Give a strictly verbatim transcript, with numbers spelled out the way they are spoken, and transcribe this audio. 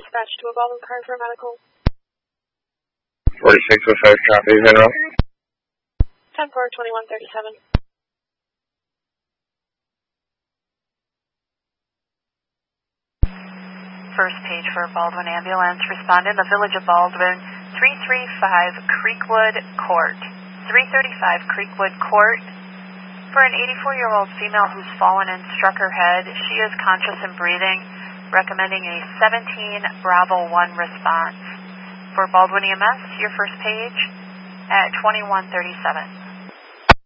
dispatch to a Baldwin car for medical. forty-six oh five, copy, General. ten four, twenty-one thirty-seven. First page for Baldwin ambulance. Respondent, the Village of Baldwin, three thirty-five Creekwood Court. three thirty-five Creekwood Court. For an eighty-four-year-old female who's fallen and struck her head, she is conscious and breathing, recommending a seventeen Bravo one response. For Baldwin E M S, your first page at twenty-one thirty-seven.